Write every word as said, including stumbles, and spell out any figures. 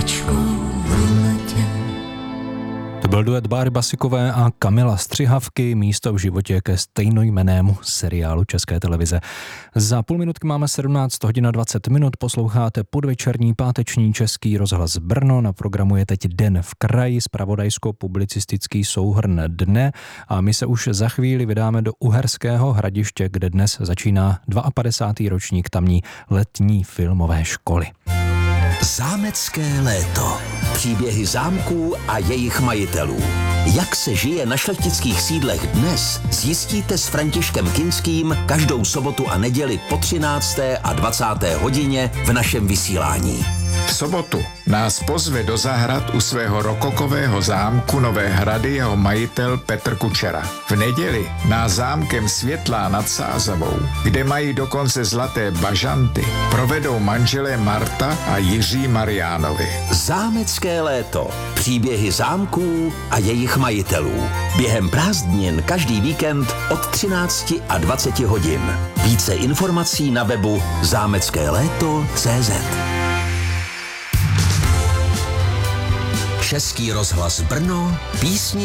To byl duet Báry Basikové a Kamila Střihavky, místo v životě ke stejnojmennému seriálu České televize. Za půl minutky máme sedmnáct hodin a dvacet minut, posloucháte podvečerní páteční Český rozhlas Brno, na programu je teď Den v kraji, zpravodajsko-publicistický souhrn dne a my se už za chvíli vydáme do Uherského Hradiště, kde dnes začíná padesátý druhý ročník tamní letní filmové školy. Zámecké léto. Příběhy zámků a jejich majitelů. Jak se žije na šlechtických sídlech dnes, zjistíte s Františkem Kinským každou sobotu a neděli po třinácté a dvacáté hodině v našem vysílání. V sobotu nás pozve do zahrad u svého rokokového zámku Nové Hrady jeho majitel Petr Kučera. V neděli nás zámkem Světlá nad Sázavou, kde mají dokonce zlaté bažanty, provedou manželé Marta a Jiří Mariánovi. Zámecké léto. Příběhy zámků a jejich majitelů. Během prázdnin každý víkend od třinácti a dvaceti hodin. Více informací na webu zámecké léto tečka cé zet. Český rozhlas Brno, písni